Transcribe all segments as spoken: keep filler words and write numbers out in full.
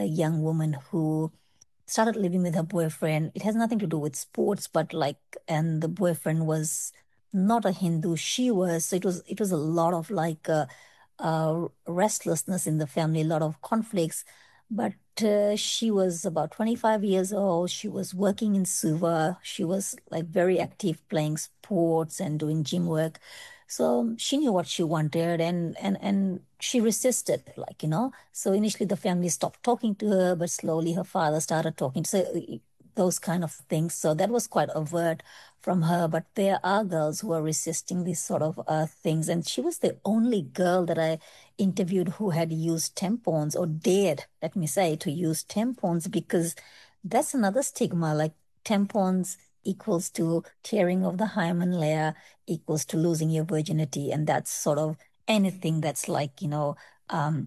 a young woman who started living with her boyfriend. It has nothing to do with sports, but like, and the boyfriend was not a Hindu. She was. So it was. It was a lot of like uh, uh, restlessness in the family, a lot of conflicts. But uh, she was about twenty-five years old. She was working in Suva. She was like very active playing sports and doing gym work. So she knew what she wanted, and and and she resisted, like, you know. So initially the family stopped talking to her, but slowly her father started talking. So uh, those kind of things. So that was quite overt from her. But there are girls who are resisting these sort of uh, things. And she was the only girl that I interviewed who had used tampons or dared, let me say, to use tampons, because that's another stigma. Like tampons equals to tearing of the hymen layer, equals to losing your virginity. And that's sort of anything that's like, you know, um,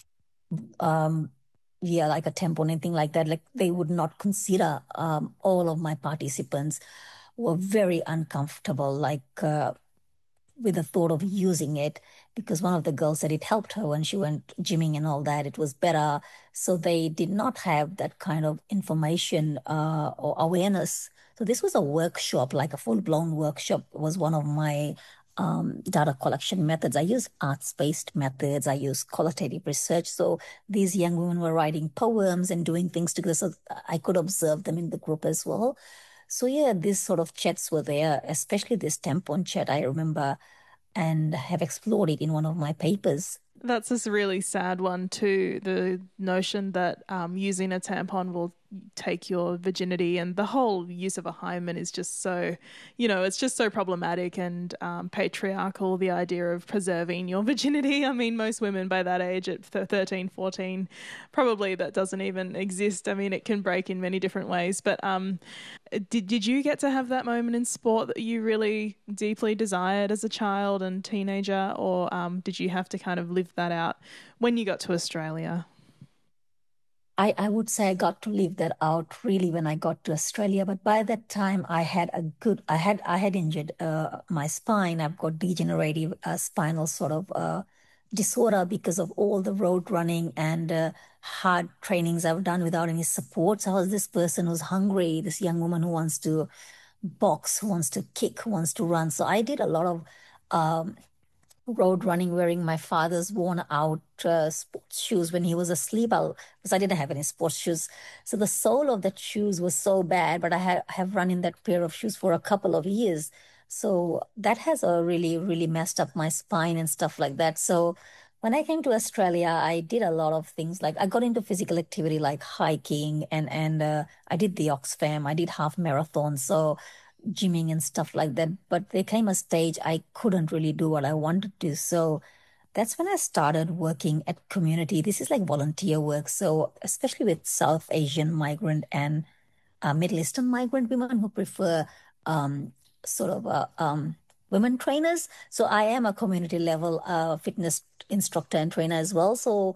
um, yeah, like a tampon, anything like that. Like they would not consider. Um, all of my participants were very uncomfortable, like uh, with the thought of using it, because one of the girls said it helped her when she went gymming and all that. It was better. So they did not have that kind of information uh, or awareness. So this was a workshop, like a full-blown workshop was one of my um, data collection methods. I use arts-based methods. I use qualitative research. So these young women were writing poems and doing things together. So I could observe them in the group as well. So yeah, these sort of chats were there, especially this tampon chat, I remember, and have explored it in one of my papers. That's this really sad one too. The notion that um, using a tampon will take your virginity, and the whole use of a hymen is just so, you know, it's just so problematic and um, patriarchal. The idea of preserving your virginity. I mean, most women by that age, at thirteen, fourteen, probably that doesn't even exist. I mean, it can break in many different ways. But um, did did you get to have that moment in sport that you really deeply desired as a child and teenager, or um, did you have to kind of live that out when you got to Australia? I, I would say I got to live that out really when I got to Australia, but by that time I had a good I had I had injured uh, my spine. I've got degenerative uh, spinal sort of uh, disorder because of all the road running and uh, hard trainings I've done without any support. So I was this person who's hungry, this young woman who wants to box, who wants to kick, who wants to run. So I did a lot of um, road running wearing my father's worn out uh, sports shoes when he was asleep. I'll, because I didn't have any sports shoes. So the sole of that shoes was so bad, but I ha- have run in that pair of shoes for a couple of years. So that has uh, really, really messed up my spine and stuff like that. So when I came to Australia, I did a lot of things. Like I got into physical activity like hiking, and and uh, I did the Oxfam. I did half marathons. So gymming and stuff like that. But there came a stage I couldn't really do what I wanted to. So that's when I started working at community. This is like volunteer work. So especially with South Asian migrant and uh, Middle Eastern migrant women who prefer um, sort of uh, um, women trainers. So I am a community level uh, fitness instructor and trainer as well. So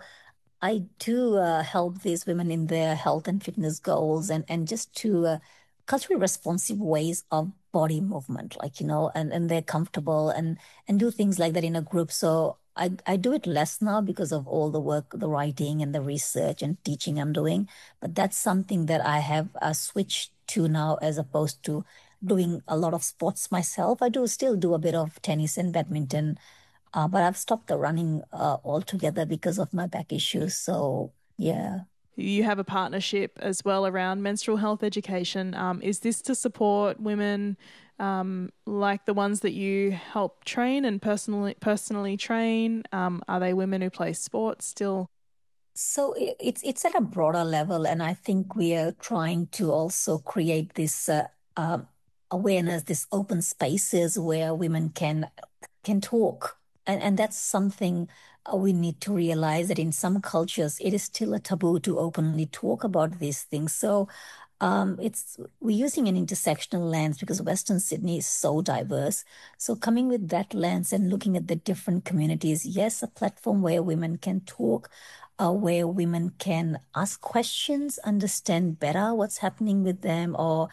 I do uh, help these women in their health and fitness goals, and, and just to uh, culturally responsive ways of body movement, like, you know, and, and they're comfortable and, and do things like that in a group. So I, I do it less now because of all the work, the writing and the research and teaching I'm doing. But that's something that I have uh, switched to now as opposed to doing a lot of sports myself. I do still do a bit of tennis and badminton, uh, but I've stopped the running uh, altogether because of my back issues. So, yeah. You have a partnership as well around menstrual health education. Um, is this to support women um, like the ones that you help train and personally personally train? Um, are they women who play sports still? So i- it's it's at a broader level, and I think we are trying to also create this uh, um, awareness, this open spaces where women can can talk, and and that's something uh, we need to realize that in some cultures it is still a taboo to openly talk about these things. So um, it's we're using an intersectional lens because Western Sydney is so diverse. So coming with that lens and looking at the different communities, yes, a platform where women can talk, uh, where women can ask questions, understand better what's happening with them, or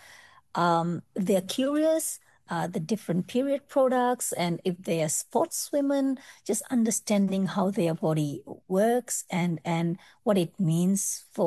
um, if they're curious, uh, the different period products, and if they are sportswomen, just understanding how their body works and and what it means for